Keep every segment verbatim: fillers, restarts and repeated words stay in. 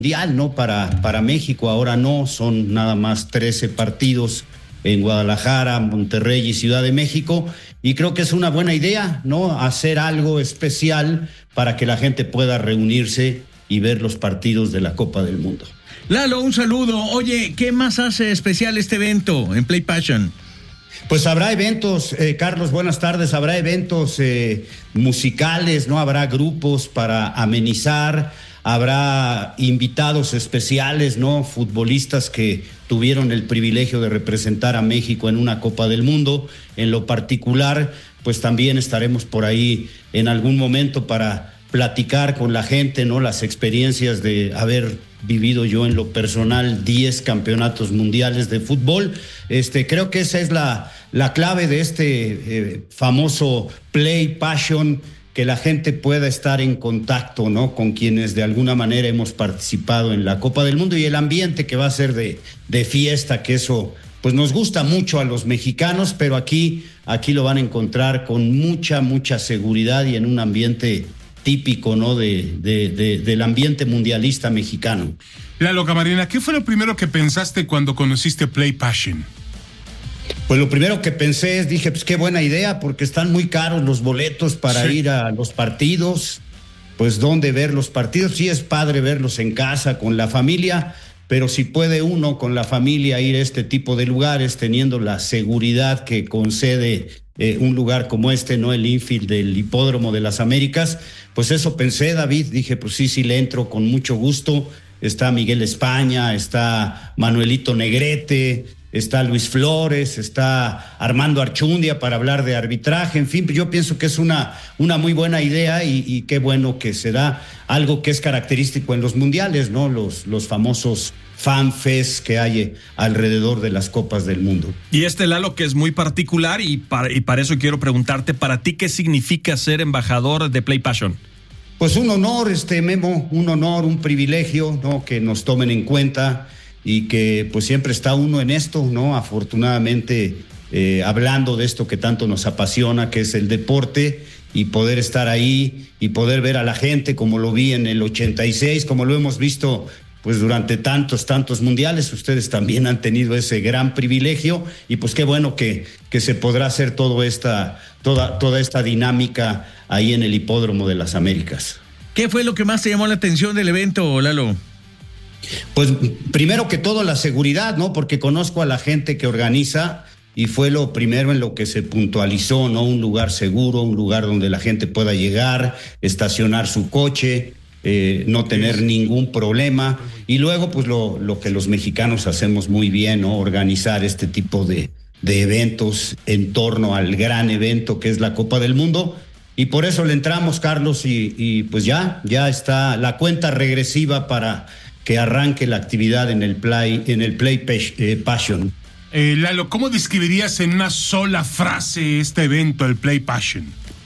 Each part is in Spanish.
mundial, ¿no? Para, para México, ahora no, son nada más trece partidos en Guadalajara, Monterrey y Ciudad de México, y creo que es una buena idea, ¿no? Hacer algo especial para que la gente pueda reunirse y ver los partidos de la Copa del Mundo. Lalo, un saludo. Oye, ¿qué más hace especial este evento en Play Passion? Pues habrá eventos, eh, Carlos, buenas tardes, habrá eventos eh, musicales, ¿no? Habrá grupos para amenizar, habrá invitados especiales, ¿no? Futbolistas que tuvieron el privilegio de representar a México en una Copa del Mundo. En lo particular, pues también estaremos por ahí en algún momento para platicar con la gente, ¿no? Las experiencias de haber vivido yo en lo personal diez campeonatos mundiales de fútbol. Este, creo que esa es la, la clave de este eh, famoso Play Passion, que la gente pueda estar en contacto, ¿no? Con quienes de alguna manera hemos participado en la Copa del Mundo, y el ambiente que va a ser de, de fiesta, que eso pues nos gusta mucho a los mexicanos, pero aquí, aquí lo van a encontrar con mucha, mucha seguridad y en un ambiente típico, ¿no? De, de, de, del ambiente mundialista mexicano. Lalo Camarena, ¿qué fue lo primero que pensaste cuando conociste Play Passion? Pues lo primero que pensé es, dije, pues qué buena idea, porque están muy caros los boletos para sí. ir a los partidos. Pues dónde ver los partidos, sí es padre verlos en casa con la familia, pero si puede uno con la familia ir a este tipo de lugares teniendo la seguridad que concede eh, un lugar como este, no el infield del Hipódromo de las Américas, pues eso pensé, David, dije, pues sí, sí le entro con mucho gusto. Está Miguel España, está Manuelito Negrete, está Luis Flores, está Armando Archundia para hablar de arbitraje, en fin, yo pienso que es una, una muy buena idea y, y qué bueno que se da algo que es característico en los mundiales, ¿no? Los, los famosos fanfest que hay alrededor de las Copas del Mundo. Y este, Lalo, que es muy particular y para, y para eso quiero preguntarte, para ti, ¿qué significa ser embajador de Play Passion? Pues un honor, este Memo, un honor, un privilegio, ¿no? Que nos tomen en cuenta y que pues siempre está uno en esto, ¿no? Afortunadamente, eh, hablando de esto que tanto nos apasiona, que es el deporte, y poder estar ahí y poder ver a la gente como lo vi en el ochenta y seis, como lo hemos visto pues durante tantos, tantos mundiales. Ustedes también han tenido ese gran privilegio y pues qué bueno que, que se podrá hacer todo esta, toda, toda esta dinámica ahí en el Hipódromo de las Américas. ¿Qué fue lo que más te llamó la atención del evento, Lalo? Pues primero que todo la seguridad, ¿no? Porque conozco a la gente que organiza y fue lo primero en lo que se puntualizó, ¿no? Un lugar seguro, un lugar donde la gente pueda llegar, estacionar su coche, eh, no tener ningún problema. Y luego, pues lo, lo que los mexicanos hacemos muy bien, ¿no? Organizar este tipo de, de eventos en torno al gran evento que es la Copa del Mundo. Y por eso le entramos, Carlos, y, y pues ya, ya está la cuenta regresiva para que arranque la actividad en el Play, en el Play Passion. Eh, Lalo, ¿cómo describirías en una sola frase este evento, el Play Passion?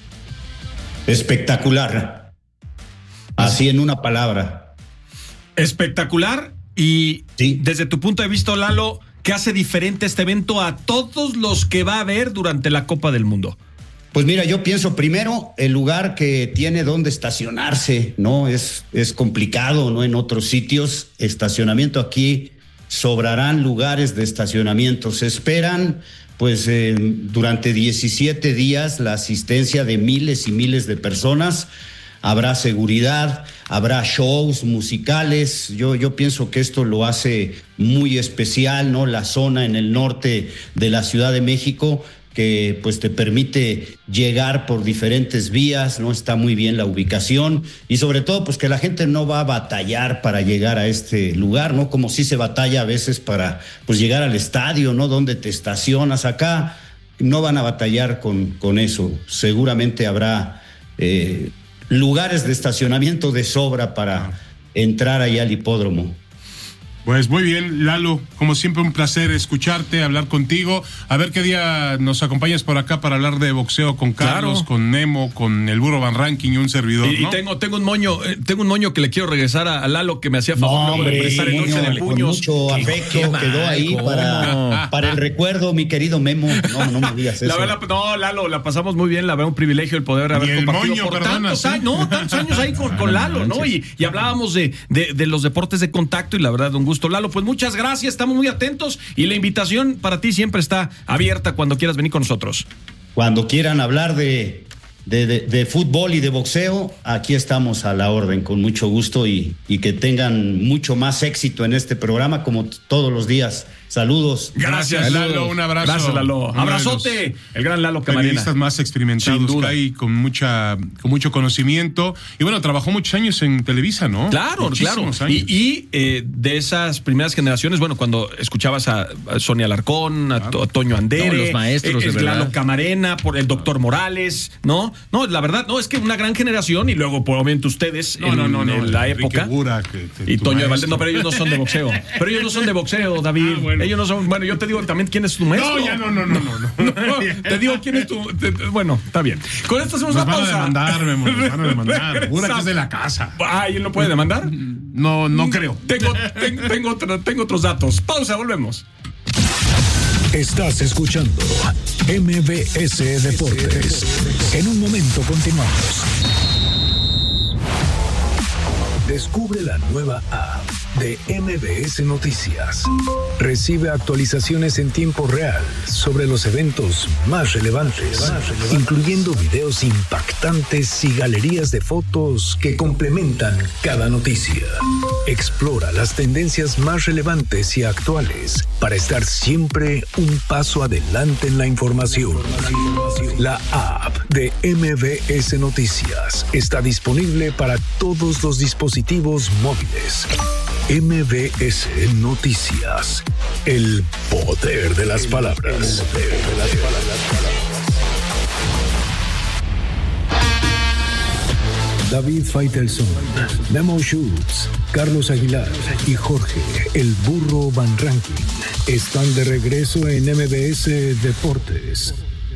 Espectacular. Así en una palabra. Espectacular. Y sí. Desde tu punto de vista, Lalo, ¿qué hace diferente este evento a todos los que va a haber durante la Copa del Mundo? Pues mira, yo pienso primero el lugar que tiene donde estacionarse, ¿no? Es, es complicado, ¿no? En otros sitios, estacionamiento aquí, sobrarán lugares de estacionamiento. Se esperan, pues, eh, durante diecisiete días la asistencia de miles y miles de personas. Habrá seguridad, habrá shows musicales. Yo, yo pienso que esto lo hace muy especial, ¿no? La zona en el norte de la Ciudad de México, que pues te permite llegar por diferentes vías, ¿no? Está muy bien la ubicación y sobre todo pues que la gente no va a batallar para llegar a este lugar, ¿no? Como si se batalla a veces para pues llegar al estadio, ¿no? Donde te estacionas. Acá no van a batallar con, con eso. Seguramente habrá eh, lugares de estacionamiento de sobra para entrar allá al hipódromo. Pues muy bien, Lalo, como siempre un placer escucharte, hablar contigo. A ver qué día nos acompañas por acá para hablar de boxeo con Carlos, claro. con Memo, con el Burro Van Ranking y un servidor. Y, ¿no? y tengo, tengo un moño, eh, tengo un moño que le quiero regresar a, a Lalo, que me hacía favor no, de prestar el noche de puños. Mucho afecto qué, qué quedó ahí para, para el recuerdo, mi querido Memo. No, no me digas eso. La verdad, no, Lalo, la pasamos muy bien, la verdad, un privilegio el poder haber el compartido moño, por perdona, tantos ¿sí? años, no, tantos años ahí con, con Lalo, ¿no? Y, y hablábamos de, de, de los deportes de contacto y la verdad, un gusto. Lalo, pues muchas gracias, estamos muy atentos y la invitación para ti siempre está abierta cuando quieras venir con nosotros. Cuando quieran hablar de, de, de, de fútbol y de boxeo, aquí estamos a la orden, con mucho gusto y, y que tengan mucho más éxito en este programa como t- todos los días. Saludos. Gracias, Saludos. Lalo, un abrazo. Gracias, Lalo. Uno Abrazote, el gran Lalo Camarena. Periodistas más experimentados que hay, con mucha, con mucho conocimiento. Y bueno, trabajó muchos años en Televisa, ¿no? Claro, Muchísimos claro. años. Y, y eh, de esas primeras generaciones, bueno, cuando escuchabas a, a Sonia Alarcón, a, claro. a Toño Andere, no, los maestros, eh, de Lalo verdad. Camarena, por el doctor Morales, ¿no? No, la verdad, no, es que una gran generación y luego, probablemente ustedes no, en, no, no, no, en la Enrique época. Bura, que, que y tu Toño de maestro. Valdés, no, pero ellos no son de boxeo. Pero ellos no son de boxeo, David. Ah, bueno. Ellos no son, bueno, yo te digo también quién es tu maestro. No, ya no, no, no, no. no. No, te digo quién es tu. Te, te, bueno, está bien. Con esto hacemos Nos una van pausa. a demandar, Memo, nos van a demandar. Bura que es de la casa. Ah, ¿y él no puede demandar? No, no creo. Tengo, ten, tengo, otro, tengo otros datos. Pausa, volvemos. Estás escuchando M V S Deportes. En un momento continuamos. Descubre la nueva app de M V S Noticias. Recibe actualizaciones en tiempo real sobre los eventos más relevantes, incluyendo videos impactantes y galerías de fotos que complementan cada noticia. Explora las tendencias más relevantes y actuales para estar siempre un paso adelante en la información. La app de M V S Noticias está disponible para todos los dispositivos móviles. M V S Noticias. El poder de las palabras. El poder de las palabras. David Faitelson, Memo Schultz, Carlos Aguilar y Jorge, el Burro Van Ranking, están de regreso en M V S Deportes.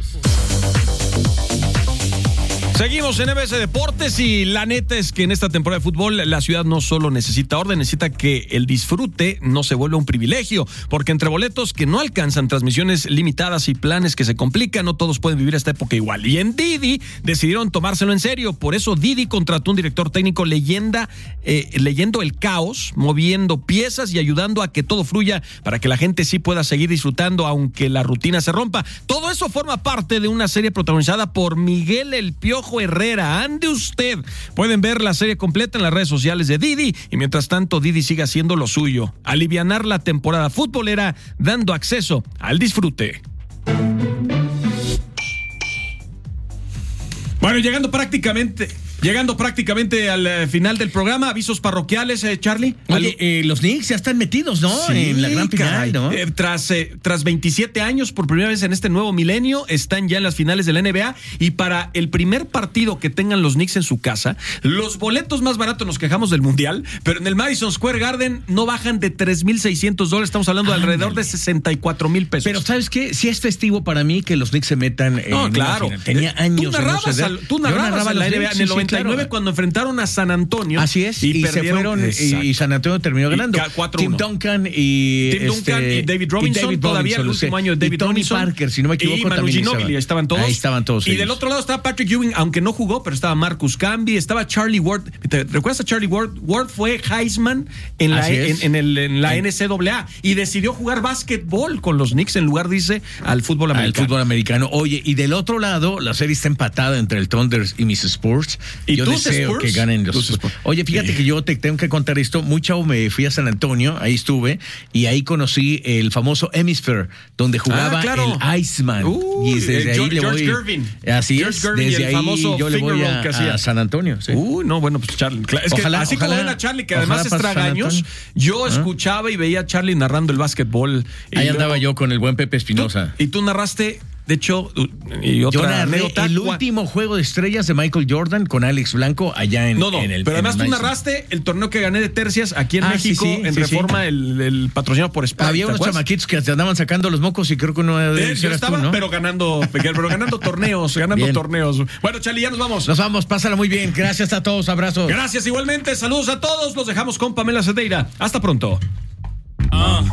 Seguimos en M V S Deportes y la neta es que en esta temporada de fútbol la ciudad no solo necesita orden, necesita que el disfrute no se vuelva un privilegio, porque entre boletos que no alcanzan, transmisiones limitadas y planes que se complican, no todos pueden vivir esta época igual. Y en Didi decidieron tomárselo en serio, por eso Didi contrató un director técnico leyenda, eh, leyendo el caos, moviendo piezas y ayudando a que todo fluya para que la gente sí pueda seguir disfrutando aunque la rutina se rompa. Todo eso forma parte de una serie protagonizada por Miguel El Piojo Herrera. Ande usted. Pueden ver la serie completa en las redes sociales de Didi y mientras tanto Didi sigue haciendo lo suyo, alivianar la temporada futbolera dando acceso al disfrute. Bueno, llegando prácticamente Llegando prácticamente al eh, final del programa, avisos parroquiales, eh, Charlie. Oye, eh, los Knicks ya están metidos, ¿no? Sí, en la gran final, caray. ¿no? Eh, tras, eh, tras veintisiete años, por primera vez en este nuevo milenio, están ya en las finales de la N B A y para el primer partido que tengan los Knicks en su casa, los boletos más baratos, nos quejamos del Mundial, pero en el Madison Square Garden no bajan de tres mil seiscientos dólares, estamos hablando de Ándale. alrededor de sesenta y cuatro mil pesos. Pero ¿sabes qué? Sí es festivo para mí que los Knicks se metan en No, una claro. final. Tenía años Tú narrabas, de no al, tú narrabas narraba a la los N B A Knicks, en el sí, sí, noventa y nueve claro. cuando enfrentaron a San Antonio. Así es, y, y, se fueron y, y San Antonio terminó ganando. cuatro Tim uno. Duncan y Tim Duncan este, y David Robinson, y David todavía Robinson, el último año de David y Tony Robinson. Parker, si no me equivoco, y Manu también Ginóbili, estaban todos. Ahí estaban todos. Y ellos. del otro lado estaba Patrick Ewing, aunque no jugó, pero estaba Marcus Camby, estaba Charlie Ward. ¿Te recuerdas a Charlie Ward? Ward fue Heisman en la, en, en, el, en la N C A A y decidió jugar básquetbol con los Knicks en lugar, dice, al fútbol americano. Al fútbol americano. Oye, y del otro lado, la serie está empatada entre el Thunder y mis Spurs. ¿Y yo tus deseo Spurs? que ganen los Tus Spurs. Oye, fíjate que yo te tengo que contar esto. Muy chavo me fui a San Antonio, ahí estuve, y ahí conocí el famoso Hemisphere, donde jugaba Ah, claro. el Iceman. Uy, y desde eh, ahí George, le voy. George Gervin. Así George es, Gervin y desde el ahí famoso yo le voy finger a, roll que hacía. a San Antonio. Sí. Uy, no, bueno, pues Charlie. Es que Ojalá, así ojalá, como ven a Charlie, que además es ojalá para San tragaños, Antonio. yo ¿Ah? escuchaba y veía a Charlie narrando el básquetbol. Y Ahí luego- andaba yo con el buen Pepe Espinosa. ¿Y tú narraste De hecho, y otra Yo narré anécdota, el último juego de estrellas de Michael Jordan con Alex Blanco allá en, no, no, en el pero en además el tú Madison. narraste el torneo que gané de tercias aquí en Ah, México, sí, sí, en sí, Reforma, sí. El, el patrocinado por Sprite. Había ¿te unos acuerdas? chamaquitos que te andaban sacando los mocos y creo que uno de Eh, ellos yo eras estaba, tú, ¿no? pero ganando, pero ganando torneos, ganando Bien. torneos. Bueno, Charlie, ya nos vamos. Nos vamos, pásala muy bien. Gracias a todos, abrazos. Gracias igualmente, saludos a todos. Los dejamos con Pamela Cedeira. Hasta pronto. Ah.